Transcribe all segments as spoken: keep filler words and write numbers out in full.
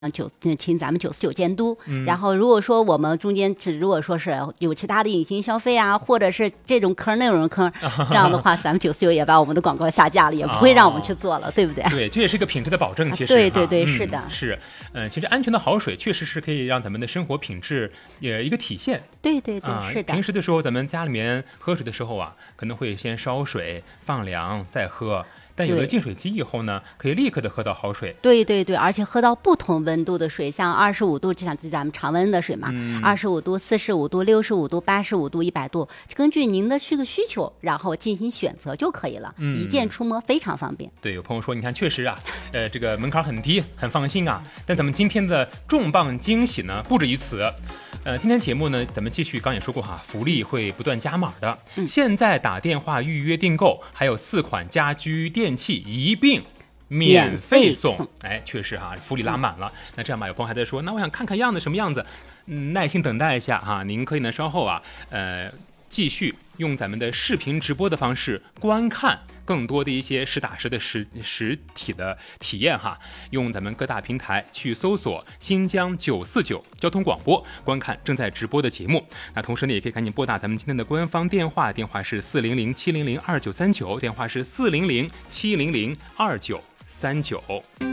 九请咱们九四九监督、嗯，然后如果说我们中间只如果说是有其他的隐形消费啊，或者是这种坑那种坑，这样的话，咱们九四九也把我们的广告下架了，也不会让我们去做了，哦、对不对？ 对，这也是一个品质的保证。其实， 对对对， 嗯、 是的， 是，嗯、呃，其实安全的好水确实是可以让咱们的生活品质也一个体现。 对对对， 啊、 是的。 平时的时候，咱们家里面喝水的时候啊，可能会先烧水放凉再喝。但有了净水机以后呢，可以立刻的喝到好水。 对对对，而且喝到不同温度的水，像二十五度，就像咱们常温的水嘛，二十五度、四十五度、六十五度、八十五度、一百度，根据您的这个需求，然后进行选择就可以了，嗯、一键触摸，非常方便。 对，有朋友说，你看，确实啊，呃，这个门槛很低，很放心啊。但咱们今天的重磅惊喜呢，不止于此。呃，今天节目呢，咱们继续，刚也说过哈，福利会不断加码的。嗯、现在打电话预约订购，还有四款家居电器一并免费送。哎，确实哈，福利拉满了。嗯、那这样吧，有朋友还在说，那我想看看样子什么样子，嗯，耐心等待一下哈。您可以呢稍后啊，呃，继续用咱们的视频直播的方式观看更多的一些实打实的实实体的体验哈，用咱们各大平台去搜索新疆九四九交通广播，观看正在直播的节目。那同时呢，也可以赶紧拨打咱们今天的官方电话，电话是四零零七零零二九三九，电话是四零零七零零二九三九。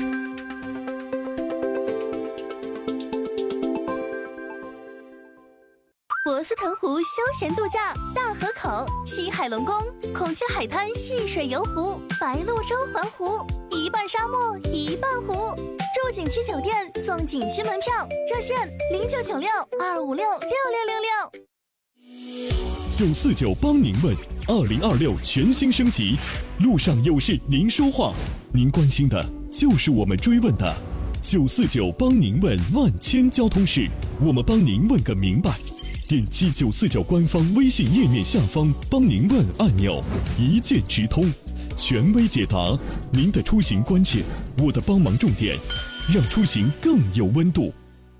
博斯腾湖休闲度假，大河口、西海龙宫、孔雀海滩戏水游湖、白鹭洲环湖，一半沙漠一半湖。住景区酒店送景区门票，热线零九九六二五六六六六六。 九四九帮您问，二零二六全新升级，路上有事您说话，您关心的就是我们追问的。九四九帮您问万千交通事，我们帮您问个明白。点击九四九官方微信页面下方帮您问按钮，一键直通，权威解答您的出行关切，我的帮忙重点，让出行更有温度。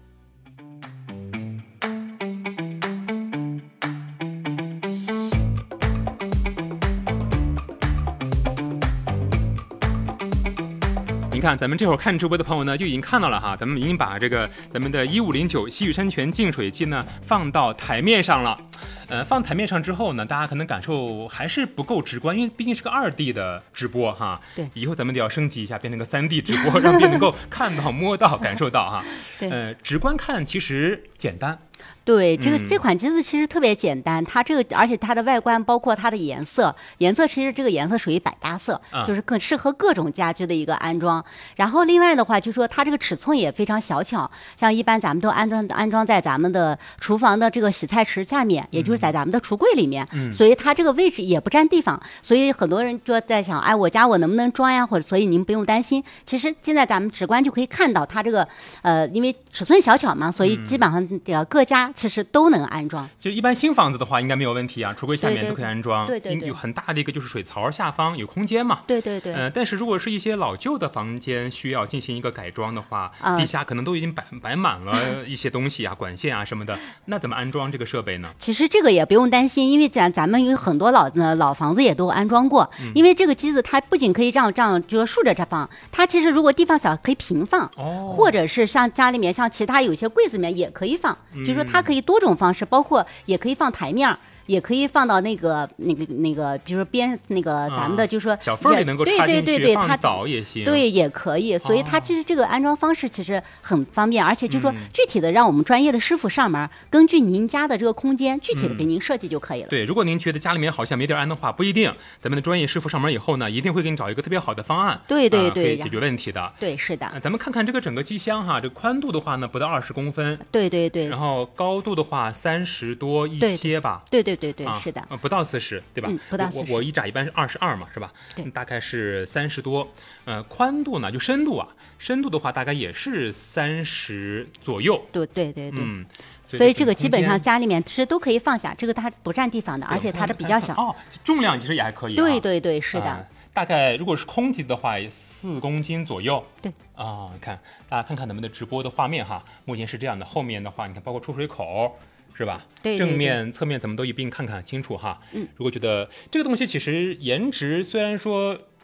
您看，咱们这会儿看直播的朋友呢，就已经看到了哈，咱们已经把这个咱们的一五零九西域山泉净水机呢放到台面上了。呃，放台面上之后呢，大家可能感受还是不够直观，因为毕竟是个二 D 的直播哈。 对， 以后咱们得要升级一下，变成个三 D 直播，让别人能够看到、摸到、感受到哈。 对， 呃，直观看其实简单。 对，这个这款机子其实特别简单，它这个而且它的外观包括它的颜色，颜色其实这个颜色属于百搭色， 啊、 就是更适合各种家居的一个安装。然后另外的话，就说它这个尺寸也非常小巧，像一般咱们都安装安装在咱们的厨房的这个洗菜池下面，也就是在咱们的橱柜里面， 嗯、 所以它这个位置也不占地方。所以很多人就在想，哎，我家我能不能装呀？或者所以您不用担心，其实现在咱们直观就可以看到它这个呃，因为尺寸小巧嘛，所以基本上呃各家其实都能安装。 就一般新房子的话，应该没有问题啊，橱柜下面都可以安装。 对对 对, 对, 对， 有很大的一个就是水槽下方有空间嘛。 对对对。 呃，但是如果是一些老旧的房间需要进行一个改装的话，呃、地下可能都已经摆摆满了一些东西啊，管线啊什么的，那怎么安装这个设备呢？ 其实这个也不用担心，因为咱咱们有很多老呃老房子也都安装过、嗯，因为这个机子它不仅可以这样这样就是竖着这放，它其实如果地方小可以平放， 哦， 或者是像家里面像其他有些柜子里面也可以放，嗯、就是说它可以多种方式，包括也可以放台面，也可以放到那个那个那个，比如说边那个咱们的，就是说、 啊、小缝里能够插进去， 对对对对，它倒也行， 对也可以，所以它其实这个安装方式其实很方便，而且就是说具体的让我们专业的师傅上门，嗯、根据您家的这个空间具体的给您设计就可以了。 嗯、对，如果您觉得家里面好像没地儿安的话，不一定，咱们的专业师傅上门以后呢，一定会给你找一个特别好的方案， 对对对， 呃、可以解决问题的。 对，是的。 呃、咱们看看这个整个机箱哈，这个宽度的话呢不到二十公分， 对对对， 然后高度的话三十多一些吧， 对对对对， 啊、 是的。 不到四十，对吧？ 嗯，不到四十。 我我一拃一般是二十二嘛，是吧？ 对， 大概是三十多。呃，宽度呢，就深度啊，深度的话大概也是三十左右。 对对对对。 嗯， 所以这个基本上家里面其实都可以放下，这个它不占地方的，而且它的比较小。 哦，重量其实也还可以、啊。 对对对，是的。 呃、大概如果是空级的话，四公斤左右。 对。 啊、哦，你看，大家看看咱们的直播的画面哈，目前是这样的，后面的话，你看包括出水口。是吧？ 对对对， 正面、侧面咱们都一并看看清楚哈。 嗯， 如果觉得这个东西其实颜值虽然说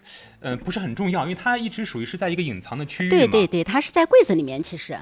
呃，不是很重要，因为它一直属于是在一个隐藏的区域嘛。 对对对，它是在柜子里面，其实